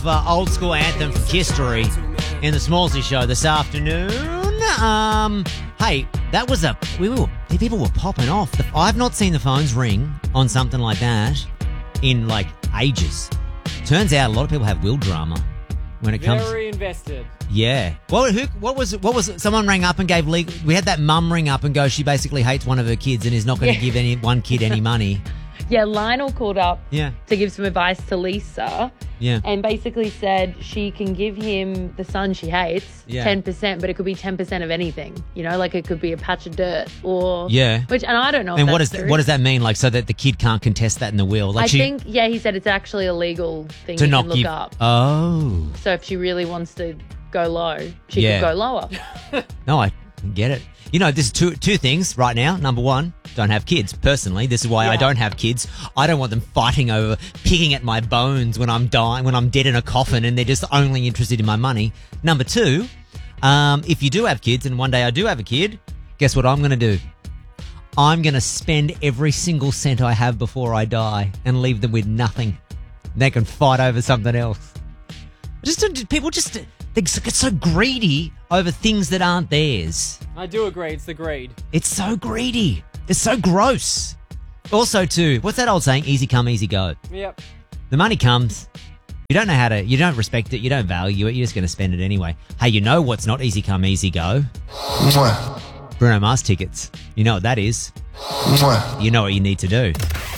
Old school anthem for history in the Smallsy Show this afternoon. Hey, that was people were popping off. I've not seen the phones ring on something like that in like ages. Turns out a lot of people have will drama when it comes. Very invested. Yeah. What was it? Someone rang up and gave legal. We had that mum ring up and go, she basically hates one of her kids and is not going to give one kid any money. Yeah, Lionel called up to give some advice to Lisa. Yeah. And basically said she can give him the son she hates 10%, but it could be 10% of anything. You know, like it could be a patch of dirt or which, and I don't know. And if what that's does true. what does that mean? Like, so that the kid can't contest that in the will? Like I think he said it's actually a legal thing to you not can look give. up. Oh. So if she really wants to go low, she could go lower. No, I get it. You know, there's two things right now. Number one, don't have kids. Personally, this is why I don't have kids. I don't want them fighting over picking at my bones when I'm dying, when I'm dead in a coffin, and they're just only interested in my money. Number two, if you do have kids, and one day I do have a kid, guess what I'm going to do? I'm going to spend every single cent I have before I die and leave them with nothing. They can fight over something else. People they get so greedy over things that aren't theirs. I do agree. It's the greed. It's so greedy. It's so gross. Also, too, what's that old saying? Easy come, easy go. Yep. The money comes. You don't know you don't respect it. You don't value it. You're just going to spend it anyway. Hey, you know what's not easy come, easy go? Mwah. Bruno Mars tickets. You know what that is. Mwah. You know what you need to do.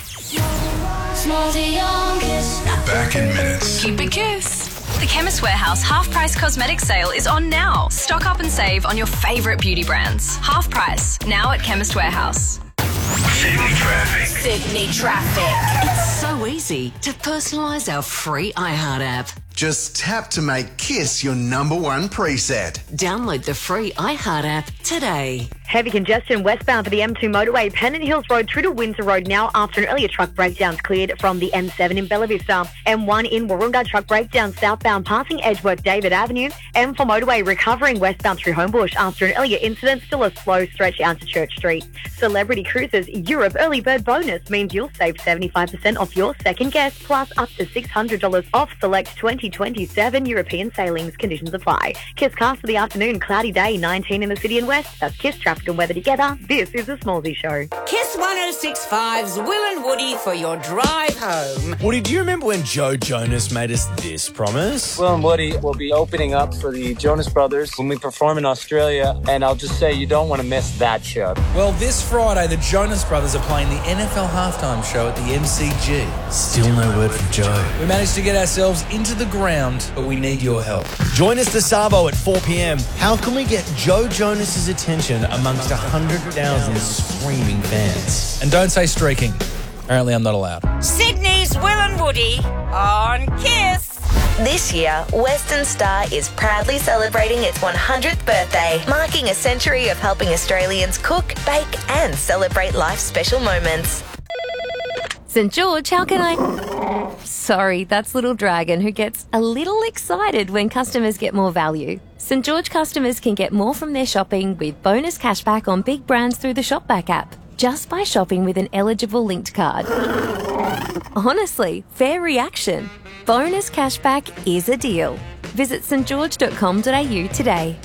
We're back in minutes. Keep it Kiss. The Chemist Warehouse half-price cosmetic sale is on now. Stock up and save on your favourite beauty brands. Half price, now at Chemist Warehouse. Sydney traffic. It's so easy to personalise our free iHeart app. Just tap to make Kiss your number one preset. Download the free iHeart app today. Heavy congestion westbound for the M2 motorway, Pennant Hills Road through to Windsor Road now after an earlier truck breakdown's cleared from the M7 in Bella Vista. M1 in Warunga, truck breakdown southbound passing Edgeworth David Avenue. M4 motorway recovering westbound through Homebush after an earlier incident, still a slow stretch out to Church Street. Celebrity Cruises Europe early bird bonus means you'll save 75% off your second guest plus up to $600 off select 2027 European sailings. Conditions apply. Kiss cast for the afternoon, cloudy day, 19 in the city and west. That's Kiss traffic and weather together. This is the Smallsy Show. Kiss 106.5's Will and Woody for your drive home. Woody, do you remember when Joe Jonas made us this promise? Will and Woody will be opening up for the Jonas Brothers when we perform in Australia, and I'll just say you don't want to miss that show. Well, this Friday, the Jonas Brothers are playing the NFL halftime show at the MCG. Still no word from Joe. We managed to get ourselves into the ground, but we need your help. Join us this Savo at 4 p.m. How can we get Joe Jonas's attention amongst 100,000 screaming fans? And don't say streaking. Apparently I'm not allowed. Sydney's Will and Woody on Kiss. This year, Western Star is proudly celebrating its 100th birthday, marking a century of helping Australians cook, bake and celebrate life's special moments. St. George, how can I... Sorry, that's Little Dragon, who gets a little excited when customers get more value. St. George customers can get more from their shopping with bonus cashback on big brands through the Shopback app, just by shopping with an eligible linked card. Honestly, fair reaction. Bonus cashback is a deal. Visit stgeorge.com.au today.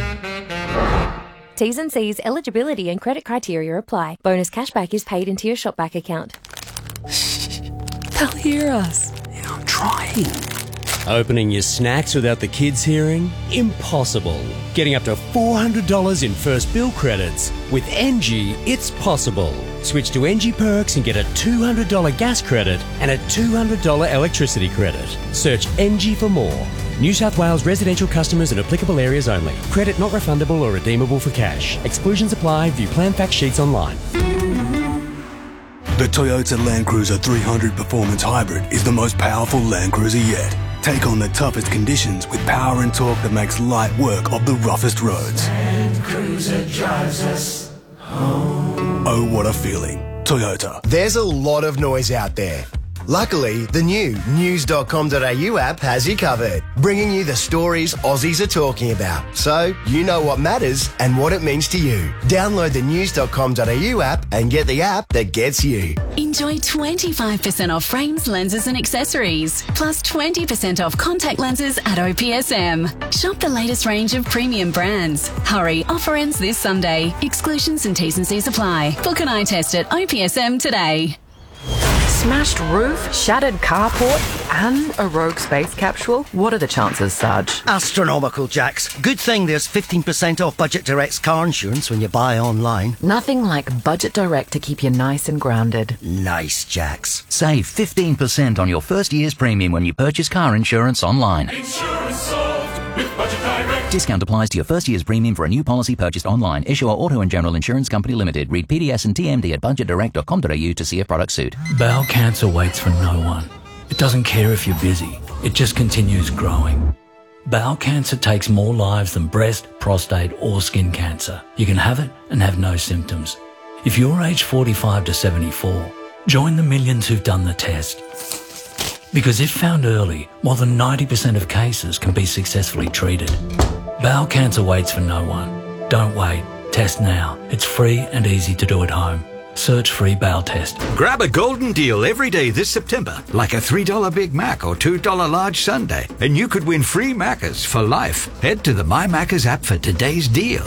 T's and C's, eligibility and credit criteria apply. Bonus cashback is paid into your Shopback account. They'll hear us. Yeah, I'm trying. Opening your snacks without the kids hearing? Impossible. Getting up to $400 in first bill credits. With NG, it's possible. Switch to NG Perks and get a $200 gas credit and a $200 electricity credit. Search NG for more. New South Wales residential customers in applicable areas only. Credit not refundable or redeemable for cash. Exclusions apply. View plan fact sheets online. The Toyota Land Cruiser 300 Performance Hybrid is the most powerful Land Cruiser yet. Take on the toughest conditions with power and torque that makes light work of the roughest roads. Land Cruiser drives us home. Oh, what a feeling. Toyota. There's a lot of noise out there. Luckily, the new news.com.au app has you covered, bringing you the stories Aussies are talking about, so you know what matters and what it means to you. Download the news.com.au app and get the app that gets you. Enjoy 25% off frames, lenses and accessories, plus 20% off contact lenses at OPSM. Shop the latest range of premium brands. Hurry, offer ends this Sunday. Exclusions and T's and C's apply. Book an eye test at OPSM today. Smashed roof, shattered carport, and a rogue space capsule? What are the chances, Sarge? Astronomical, Jax. Good thing there's 15% off Budget Direct's car insurance when you buy online. Nothing like Budget Direct to keep you nice and grounded. Nice, Jax. Save 15% on your first year's premium when you purchase car insurance online. Insurance solved with Budget Direct. Discount applies to your first year's premium for a new policy purchased online. Issuer Auto and General Insurance Company Limited. Read PDS and TMD at budgetdirect.com.au to see if products suit. Bowel cancer waits for no one. It doesn't care if you're busy. It just continues growing. Bowel cancer takes more lives than breast, prostate or skin cancer. You can have it and have no symptoms. If you're aged 45 to 74, join the millions who've done the test. Because if found early, more than 90% of cases can be successfully treated. Bowel cancer waits for no one. Don't wait. Test now. It's free and easy to do at home. Search free bowel test. Grab a golden deal every day this September, like a $3 Big Mac or $2 large sundae, and you could win free Maccas for life. Head to the My Maccas app for today's deal.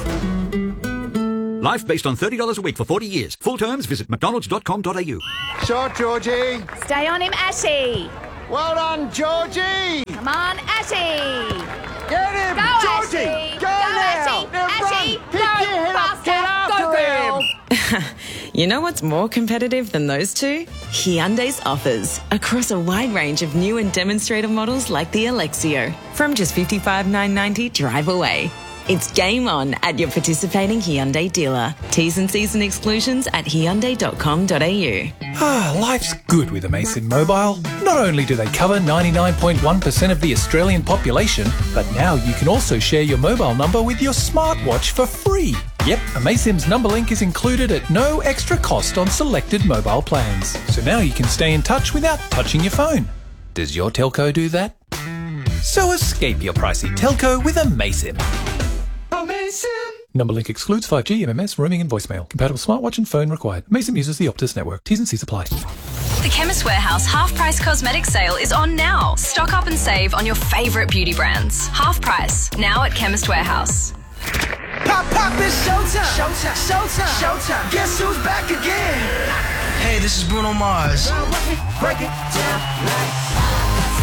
Life based on $30 a week for 40 years. Full terms, visit mcdonalds.com.au. Shot, Georgie. Stay on him, Ashy. Well done, Georgie. Come on, Ashy. Get him, Go, Georgie. Ashy. Go now. Ashy. Ashy. Run. Pick your head up. Get after him. You know what's more competitive than those two? Hyundai's offers across a wide range of new and demonstrator models like the Alexio. From just $55,990 drive away. It's game on at your participating Hyundai dealer. T's and C's and exclusions at hyundai.com.au. Life's good with Amaysim Mobile. Not only do they cover 99.1% of the Australian population, but now you can also share your mobile number with your smartwatch for free. Yep, Amaysim's number link is included at no extra cost on selected mobile plans. So now you can stay in touch without touching your phone. Does your telco do that? So escape your pricey telco with Amaysim. Number link excludes 5G, MMS, roaming and voicemail. Compatible smartwatch and phone required. Amaysim uses the Optus network. T's and C's apply. The Chemist Warehouse half-price cosmetic sale is on now. Stock up and save on your favourite beauty brands. Half price, now at Chemist Warehouse. Pop, it's showtime. Showtime. Showtime. Guess who's back again? Hey, this is Bruno Mars. Break it down.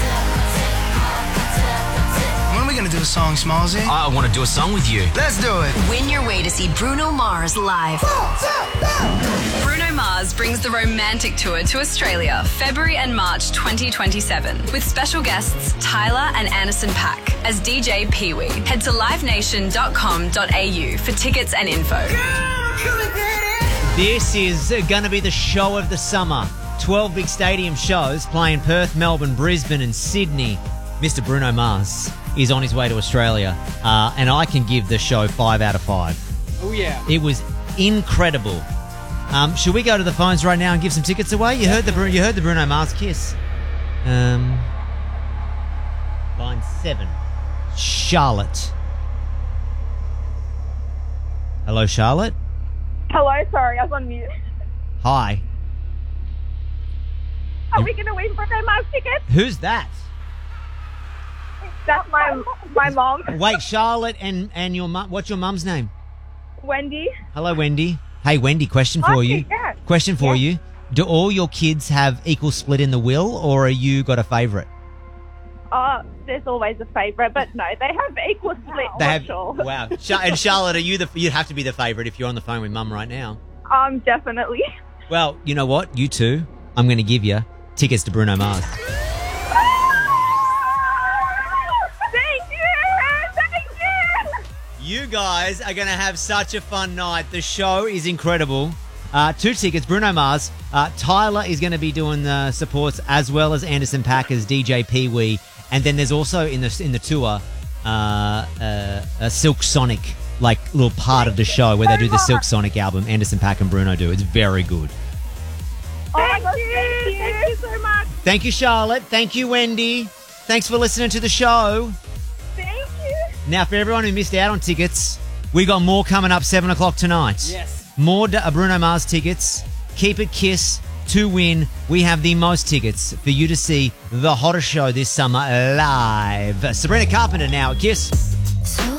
When are we going to do a song, Smallsy? I want to do a song with you. Let's do it. Win your way to see Bruno Mars live. Bruno Mars brings the Romantic Tour to Australia, February and March 2027, with special guests Tyler and Anderson .Paak as DJ Pee-wee. Head to livenation.com.au for tickets and info. This is going to be the show of the summer. 12 big stadium shows playing Perth, Melbourne, Brisbane and Sydney. Mr. Bruno Mars is on his way to Australia, and I can give the show 5 out of 5. Oh, yeah. It was incredible. Should we go to the phones right now and give some tickets away? You heard the Bruno Mars kiss. Line 7. Charlotte. Hello, Charlotte. Hello, sorry, I was on mute. Hi. Are we going to win Bruno Mars tickets? Who's that? That's my mom. Wait, Charlotte and your mum. What's your mum's name? Wendy. Hello, Wendy. Hey, Wendy, question for you. Yeah. Question for you. Do all your kids have equal split in the will, or are you got a favourite? There's always a favourite, but no, they have equal split. They have, sure. Wow. And Charlotte, are you you'd have to be the favourite if you're on the phone with Mum right now. Definitely. Well, you know what? You two, I'm going to give you tickets to Bruno Mars. You guys are going to have such a fun night. The show is incredible. 2 tickets, Bruno Mars. Tyler is going to be doing the supports as well as Anderson .Paak as DJ Pee-wee. And then there's also in the tour a Silk Sonic like little part of the show where they do the Silk Sonic album. Anderson .Paak and Bruno do. It's very good. Thank you so much. Thank you, Charlotte. Thank you, Wendy. Thanks for listening to the show. Thank you. Now, for everyone who missed out on tickets, we got more coming up 7 o'clock tonight. Yes. More Bruno Mars tickets. Keep it Kiss to win. We have the most tickets for you to see the hottest show this summer live. Sabrina Carpenter now at Kiss.